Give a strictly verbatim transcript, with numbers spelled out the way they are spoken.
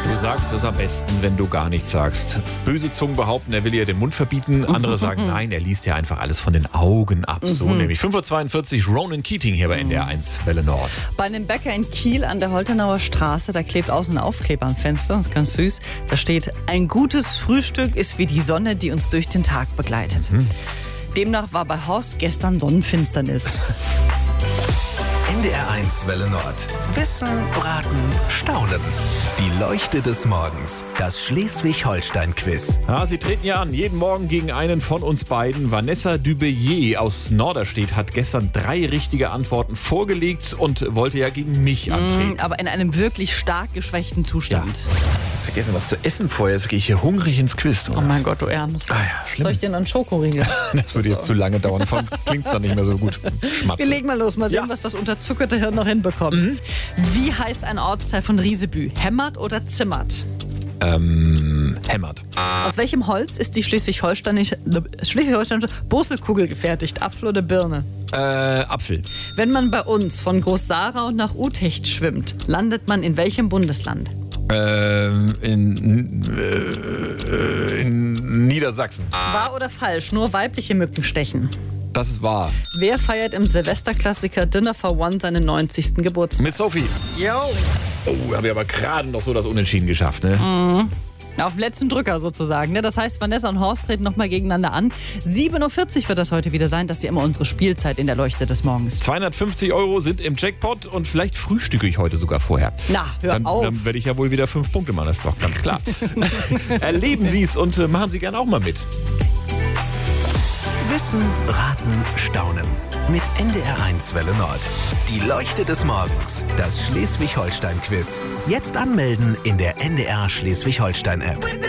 Du sagst es am besten, wenn du gar nichts sagst. Böse Zungen behaupten, er will ihr den Mund verbieten. Andere sagen, nein, er liest ja einfach alles von den Augen ab. So nämlich fünf Uhr zweiundvierzig, Ronan Keating hier bei N D R eins Welle Nord. Bei einem Bäcker in Kiel an der Holtenauer Straße, da klebt außen ein Aufkleber am Fenster, das ist ganz süß. Da steht, ein gutes Frühstück ist wie die Sonne, die uns durch den Tag begleitet. Mhm. Demnach war bei Horst gestern Sonnenfinsternis. N D R eins Welle Nord. Wissen, Braten, Staunen. Die Leuchte des Morgens. Das Schleswig-Holstein-Quiz. Ja, sie treten ja an, jeden Morgen gegen einen von uns beiden. Vanessa Dubelier aus Norderstedt hat gestern drei richtige Antworten vorgelegt und wollte ja gegen mich antreten. Mm, aber in einem wirklich stark geschwächten Zustand. Ja. Vergessen was zu essen vorher, jetzt gehe ich hier hungrig ins Quiz. Oder? Oh mein Gott, du Ernst. Ah ja, schlimm. Soll ich dir noch einen Schokoriegel? Das würde jetzt zu lange dauern, klingt es dann nicht mehr so gut. Schmatze. Wir legen mal los, mal sehen, Ja. was das unterzuckerte Hirn noch hinbekommt. Mhm. Wie heißt ein Ortsteil von Riesebü? Hämmert oder Zimmert? Ähm, hämmert. Aus welchem Holz ist die schleswig-holsteinische Schleswig-Holsteinische Boselkugel gefertigt? Apfel oder Birne? Äh, Apfel. Wenn man bei uns von Groß-Sarau nach Utecht schwimmt, landet man in welchem Bundesland? Ähm, in, äh, in Niedersachsen. Wahr oder falsch? Nur weibliche Mücken stechen. Das ist wahr. Wer feiert im Silvesterklassiker Dinner for One seinen neunzigsten Geburtstag? Mit Sophie. Jo. Oh, habe ich aber gerade noch so das Unentschieden geschafft, ne? Mhm. Auf den letzten Drücker sozusagen. Ne? Das heißt, Vanessa und Horst treten nochmal gegeneinander an. sieben Uhr vierzig wird das heute wieder sein. Das ist ja immer unsere Spielzeit in der Leuchte des Morgens. zweihundertfünfzig Euro sind im Jackpot und vielleicht frühstücke ich heute sogar vorher. Na, hör dann, auf. Dann werde ich ja wohl wieder fünf Punkte machen, das ist doch ganz klar. Erleben Sie es und äh, machen Sie gerne auch mal mit. Wissen, Raten, Staunen. Mit N D R eins Welle Nord. Die Leuchte des Morgens. Das Schleswig-Holstein-Quiz. Jetzt anmelden in der N D R Schleswig-Holstein-App.